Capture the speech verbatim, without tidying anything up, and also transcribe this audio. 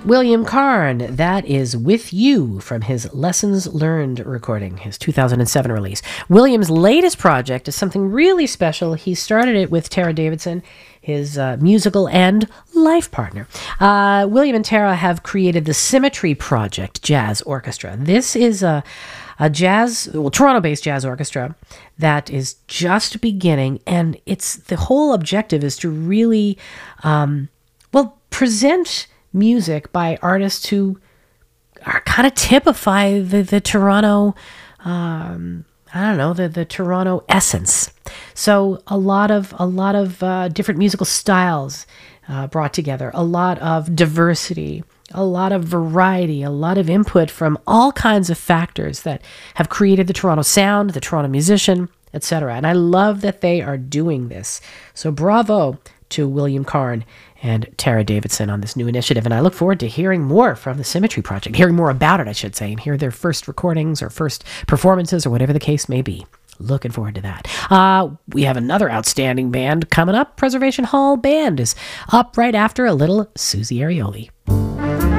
William Karn, that is With You from his Lessons Learned recording, his two thousand seven release. William's latest project is something really special. He started it with Tara Davidson, his uh, musical and life partner. Uh, William and Tara have created the Symmetry Project Jazz Orchestra. This is a, a jazz, well, Toronto-based jazz orchestra that is just beginning, and it's the whole objective is to really, um, well, present music by artists who are kind of typify the, the Toronto, um, I don't know, the, the Toronto essence. So a lot of a lot of uh, different musical styles uh, brought together, a lot of diversity, a lot of variety, a lot of input from all kinds of factors that have created the Toronto sound, the Toronto musician, et cetera. And I love that they are doing this. So bravo to William Karn and Tara Davidson on this new initiative. And I look forward to hearing more from the Symmetry Project, hearing more about it, I should say, and hear their first recordings or first performances or whatever the case may be. Looking forward to that. Uh, we have another outstanding band coming up. Preservation Hall Band is up right after a little Susie Arioli.